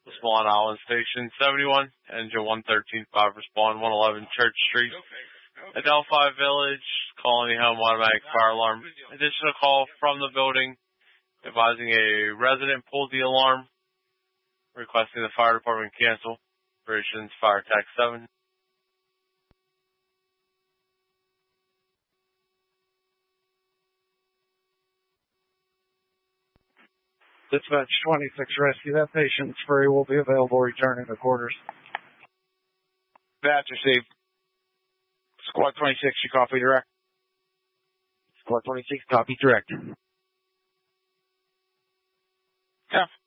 Swan Island Station 71, engine 113.5, respond 111 Church Street, Adelphi Village, Colony Home automatic fire alarm. Additional call from the building advising a resident pulled the alarm, requesting the fire department cancel. Operations Fire Tac 7. Dispatch 26 Rescue. That patient's free. Will be available returning to quarters. Dispatch received. Squad 26, you copy direct? Squad 26, copy direct. Yeah.